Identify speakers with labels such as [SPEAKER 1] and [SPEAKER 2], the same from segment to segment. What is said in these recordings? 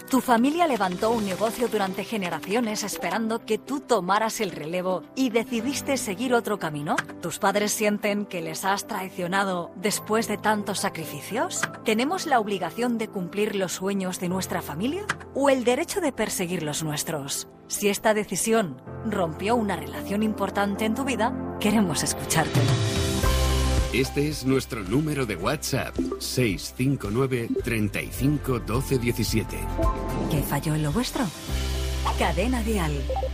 [SPEAKER 1] Tu familia levantó un negocio durante generaciones esperando que tú tomaras el relevo y decidiste seguir otro camino. ¿Tus padres sienten que les has traicionado después de tantos sacrificios? ¿Tenemos la obligación de cumplir los sueños de nuestra familia o el derecho de perseguir los nuestros? Si esta decisión rompió una relación importante en tu vida, queremos escuchártelo.
[SPEAKER 2] Este es nuestro número de WhatsApp, 659 35 12 17.
[SPEAKER 1] ¿Qué falló en lo vuestro? Cadena Dial.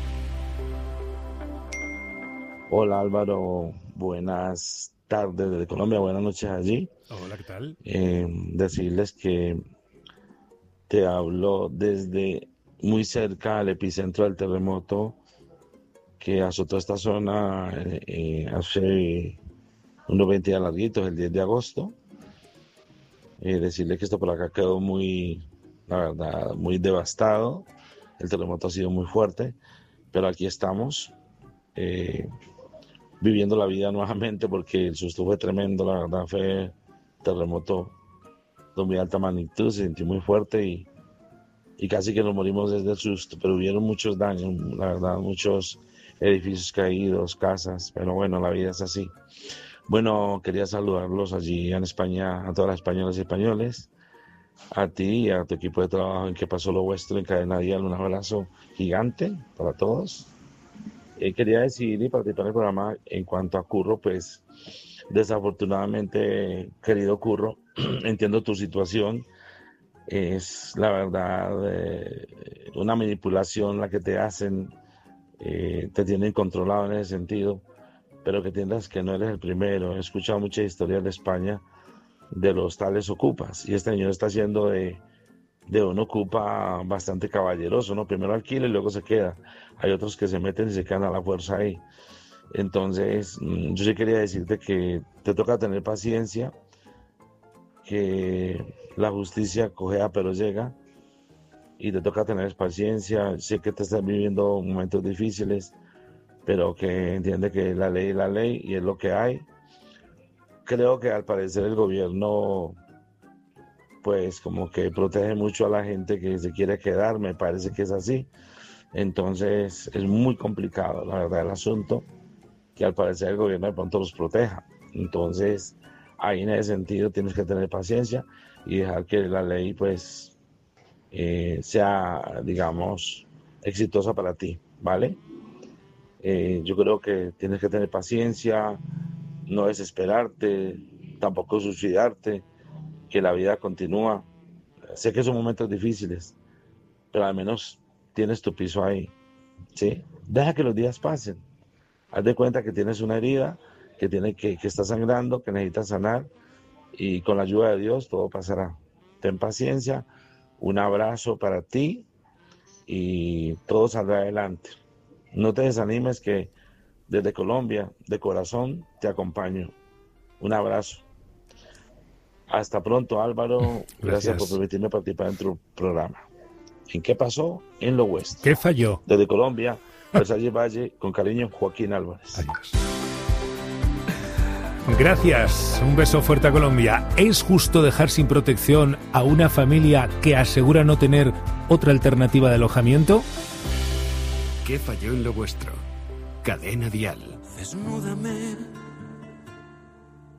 [SPEAKER 3] Hola Álvaro, buenas tardes desde Colombia, buenas noches allí.
[SPEAKER 4] Hola, ¿qué tal?
[SPEAKER 3] Decirles que te hablo desde muy cerca al epicentro del terremoto que azotó esta zona hace unos 20 días larguitos, el 10 de agosto. Decirle que esto por acá quedó la verdad, muy devastado. El terremoto ha sido muy fuerte, pero aquí estamos viviendo la vida nuevamente porque el susto fue tremendo. La verdad fue terremoto de muy alta magnitud, se sintió muy fuerte y casi que nos morimos desde el susto, pero hubieron muchos daños, la verdad, muchos edificios caídos, casas, pero bueno, la vida es así. Bueno, quería saludarlos allí en España, a todas las españolas y españoles, a ti y a tu equipo de trabajo en Que Pasó Lo Vuestro en Cadena Dial. Un abrazo gigante para todos. Quería decir y participar en el programa en cuanto a Curro, pues desafortunadamente, querido Curro, entiendo tu situación. Es la verdad una manipulación la que te hacen, te tienen controlado en ese sentido. Pero que entiendas que no eres el primero. He escuchado muchas historias de España de los tales ocupas, y este señor está haciendo de un ocupa bastante caballeroso, ¿no? Primero alquila y luego se queda. Hay otros que se meten y se quedan a la fuerza ahí. Entonces, yo sí quería decirte que te toca tener paciencia, que la justicia cojea pero llega, y te toca tener paciencia. Sé que te estás viviendo momentos difíciles, pero que entiende que la ley es la ley y es lo que hay. Creo que al parecer el gobierno pues como que protege mucho a la gente que se quiere quedar, me parece que es así. Entonces es muy complicado, la verdad, el asunto, que al parecer el gobierno de pronto los proteja. Entonces ahí en ese sentido tienes que tener paciencia y dejar que la ley pues sea, digamos, exitosa para ti, ¿vale? Yo creo que tienes que tener paciencia, no desesperarte, tampoco suicidarte, que la vida continúa. Sé que son momentos difíciles, pero al menos tienes tu piso ahí, ¿sí? Deja que los días pasen. Haz de cuenta que tienes una herida, que está sangrando, que necesitas sanar, y con la ayuda de Dios todo pasará. Ten paciencia, un abrazo para ti y todo saldrá adelante. No te desanimes, que desde Colombia, de corazón, te acompaño. Un abrazo. Hasta pronto, Álvaro. Gracias por permitirme participar en tu programa. ¿En qué pasó? En lo vuestro.
[SPEAKER 4] ¿Qué falló?
[SPEAKER 3] Desde Colombia, Versalles Valle, con cariño, Joaquín Álvarez.
[SPEAKER 4] Adiós. Gracias. Un beso fuerte a Colombia. ¿Es justo dejar sin protección a una familia que asegura no tener otra alternativa de alojamiento?
[SPEAKER 2] ¿Qué falló en lo vuestro? Cadena Dial.
[SPEAKER 5] Desnúdame